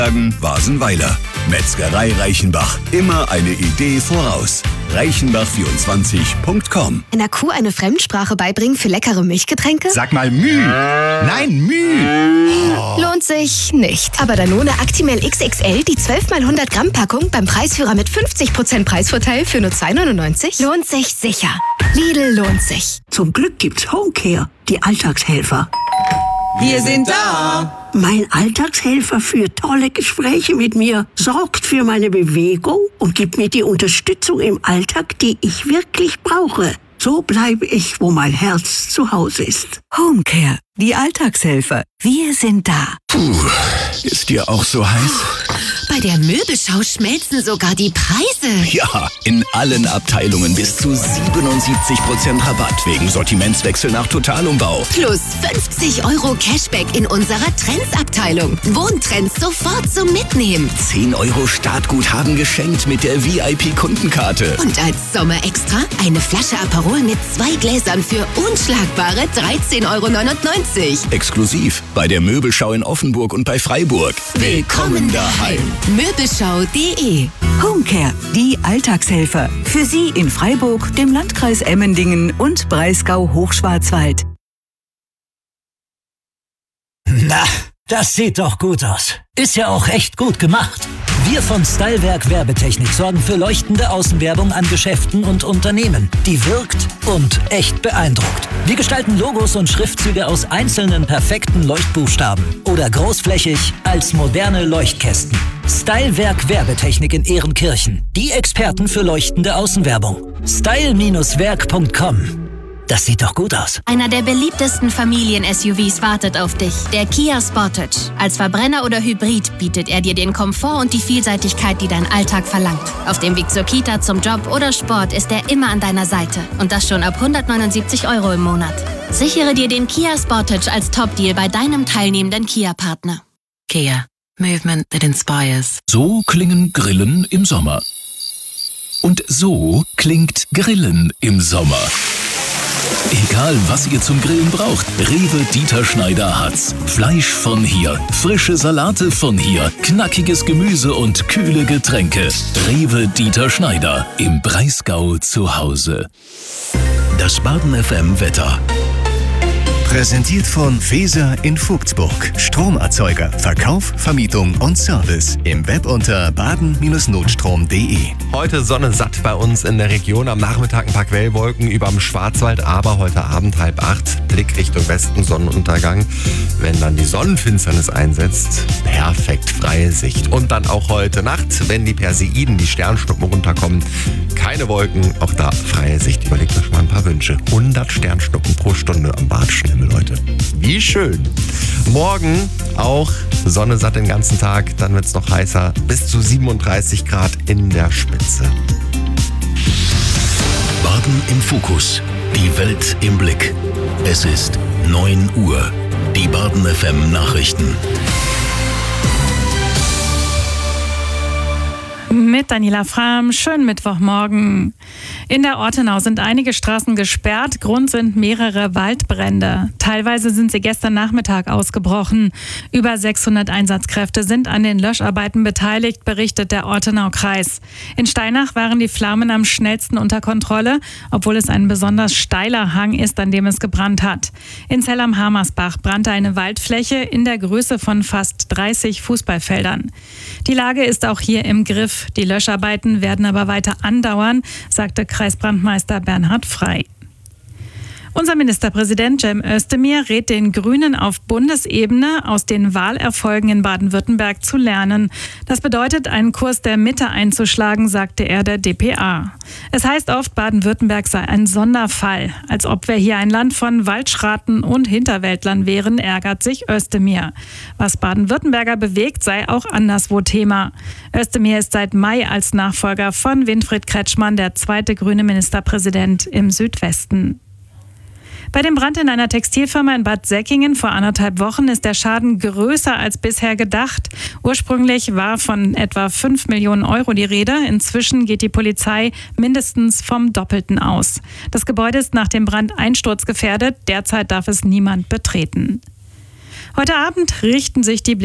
Wasenweiler. Metzgerei Reichenbach. Immer eine Idee voraus. Reichenbach24.com. Einer Kuh eine Fremdsprache beibringen für leckere Milchgetränke? Sag mal Müh. Nein, Müh. Lohnt sich nicht. Aber Danone Actimel XXL, die 12x100 Gramm Packung beim Preisführer mit 50% Preisvorteil für nur 2,99? Lohnt sich sicher. Lidl lohnt sich. Zum Glück gibt's Homecare, die Alltagshelfer. Wir sind da. Mein Alltagshelfer führt tolle Gespräche mit mir, sorgt für meine Bewegung und gibt mir die Unterstützung im Alltag, die ich wirklich brauche. So bleibe ich, wo mein Herz zu Hause ist. Homecare, die Alltagshelfer. Wir sind da. Puh, ist dir auch so heiß? Bei der Möbelschau schmelzen sogar die Preise. Ja, in allen Abteilungen bis zu 77% Rabatt wegen Sortimentswechsel nach Totalumbau. Plus 50 € Cashback in unserer Trends-Abteilung. Wohntrends sofort zum Mitnehmen. 10 € Startguthaben geschenkt mit der VIP-Kundenkarte. Und als Sommerextra eine Flasche Aperol mit 2 Gläsern für unschlagbare 13,99 €. Exklusiv bei der Möbelschau in Offenburg und bei Freiburg. Willkommen daheim. Möbelschau.de. Homecare, die Alltagshelfer. Für Sie in Freiburg, dem Landkreis Emmendingen und Breisgau-Hochschwarzwald. Na, das sieht doch gut aus. Ist ja auch echt gut gemacht. Wir von Stylewerk Werbetechnik sorgen für leuchtende Außenwerbung an Geschäften und Unternehmen, die wirkt und echt beeindruckt. Wir gestalten Logos und Schriftzüge aus einzelnen perfekten Leuchtbuchstaben oder großflächig als moderne Leuchtkästen. Stylewerk Werbetechnik in Ehrenkirchen. Die Experten für leuchtende Außenwerbung. style-werk.com. Das sieht doch gut aus. Einer der beliebtesten Familien-SUVs wartet auf dich. Der Kia Sportage. Als Verbrenner oder Hybrid bietet er dir den Komfort und die Vielseitigkeit, die dein Alltag verlangt. Auf dem Weg zur Kita, zum Job oder Sport ist er immer an deiner Seite. Und das schon ab 179 € im Monat. Sichere dir den Kia Sportage als Top-Deal bei deinem teilnehmenden Kia-Partner. Kia. Movement that inspires. So klingen Grillen im Sommer. Und so klingt Grillen im Sommer. Egal, was ihr zum Grillen braucht, Rewe Dieter Schneider hat's. Fleisch von hier, frische Salate von hier, knackiges Gemüse und kühle Getränke. Rewe Dieter Schneider, im Breisgau zu Hause. Das Baden FM Wetter. Präsentiert von Feser in Vogtsburg. Stromerzeuger, Verkauf, Vermietung und Service. Im Web unter baden-notstrom.de. Heute Sonne satt bei uns in der Region. Am Nachmittag ein paar Quellwolken überm Schwarzwald, aber heute Abend 7:30 Blick Richtung Westen, Sonnenuntergang. Wenn dann die Sonnenfinsternis einsetzt, perfekt freie Sicht. Und dann auch heute Nacht, wenn die Perseiden, die Sternschnuppen runterkommen, keine Wolken, auch da freie Sicht. Überlegt euch mal ein paar Wünsche. 100 Sternschnuppen pro Stunde am Badischen Himmel, Leute. Wie schön. Morgen auch Sonne satt den ganzen Tag, dann wird es noch heißer, bis zu 37 Grad in der Spitze. Baden im Fokus. Die Welt im Blick. Es ist 9 Uhr. Die Baden FM Nachrichten. Mit Daniela Frahm, schönen Mittwochmorgen. In der Ortenau sind einige Straßen gesperrt. Grund sind mehrere Waldbrände. Teilweise sind sie gestern Nachmittag ausgebrochen. Über 600 Einsatzkräfte sind an den Löscharbeiten beteiligt, berichtet der Ortenau-Kreis. In Steinach waren die Flammen am schnellsten unter Kontrolle, obwohl es ein besonders steiler Hang ist, an dem es gebrannt hat. In Zell am Hamersbach brannte eine Waldfläche in der Größe von fast 30 Fußballfeldern. Die Lage ist auch hier im Griff. Die Löscharbeiten werden aber weiter andauern, sagte Kreisbrandmeister Bernhard Frey. Unser Ministerpräsident Cem Özdemir rät den Grünen auf Bundesebene, aus den Wahlerfolgen in Baden-Württemberg zu lernen. Das bedeutet, einen Kurs der Mitte einzuschlagen, sagte er der dpa. Es heißt oft, Baden-Württemberg sei ein Sonderfall. Als ob wir hier ein Land von Waldschratten und Hinterwäldlern wären, ärgert sich Özdemir. Was Baden-Württemberger bewegt, sei auch anderswo Thema. Özdemir ist seit Mai als Nachfolger von Winfried Kretschmann der zweite grüne Ministerpräsident im Südwesten. Bei dem Brand in einer Textilfirma in Bad Säckingen vor 1,5 Wochen ist der Schaden größer als bisher gedacht. Ursprünglich war von etwa 5 Millionen € die Rede. Inzwischen geht die Polizei mindestens vom Doppelten aus. Das Gebäude ist nach dem Brand einsturzgefährdet. Derzeit darf es niemand betreten. Heute Abend richten sich die